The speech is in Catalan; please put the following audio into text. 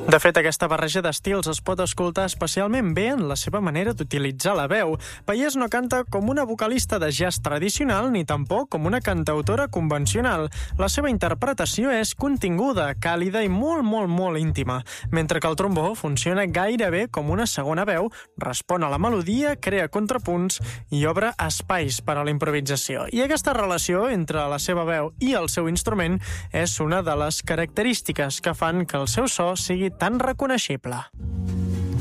De fet, aquesta barreja d'estils es pot escoltar especialment bé en la seva manera d'utilitzar la veu. Paiés no canta com una vocalista de jazz tradicional ni tampoc com una cantautora convencional. La seva interpretació és continguda, càlida i molt íntima, mentre que el trombó funciona gairebé com una segona veu, respon a la melodia, crea contrapunts i obre espais per a la improvisació. I aquesta relació entre la seva veu i el seu instrument és una de les característiques que fan que el seu so sigui tan reconeixible.